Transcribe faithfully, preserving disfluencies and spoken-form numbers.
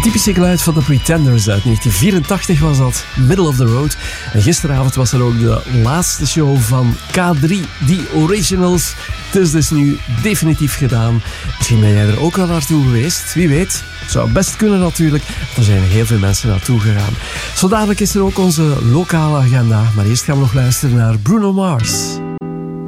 typische geluid van de Pretenders uit negentien vierentachtig was dat, Middle of the Road. En gisteravond was er ook de laatste show van K drie, The Originals. Het is dus nu definitief gedaan. Misschien ben jij er ook al naartoe geweest, wie weet. Het zou best kunnen natuurlijk. Er zijn heel veel mensen naartoe gegaan. Zo dadelijk is er ook onze lokale agenda. Maar eerst gaan we nog luisteren naar Bruno Mars.